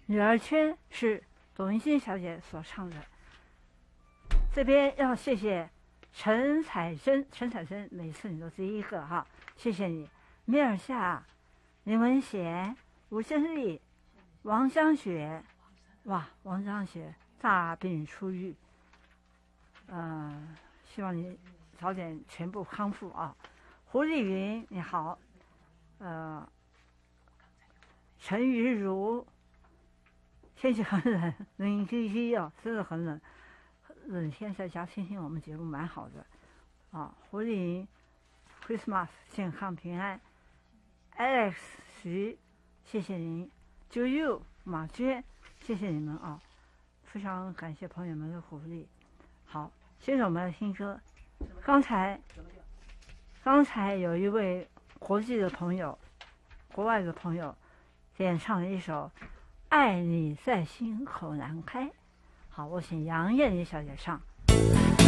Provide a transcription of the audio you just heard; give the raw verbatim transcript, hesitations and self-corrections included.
女儿圈是董云欣小姐所唱的。这边要谢谢陈彩珍，陈彩珍每次你都第一个哈，谢谢你。米尔夏、林文贤、吴珍丽、王江雪，哇，王江雪大病初愈，呃，希望你早点全部康复啊。胡丽云你好，呃，陈瑜如，天气很冷，冷兮兮哦，真的很冷。冷天在家听听我们节目蛮好的啊。胡丽云 ，Christmas 健康平安。Alex 徐，谢谢您。Jo You 马娟，谢谢你们啊，非常感谢朋友们的鼓励。好，接着我们来听歌。刚才刚才有一位国际的朋友，国外的朋友演唱了一首《爱你在心口难开》。好，我请杨燕妮小姐唱。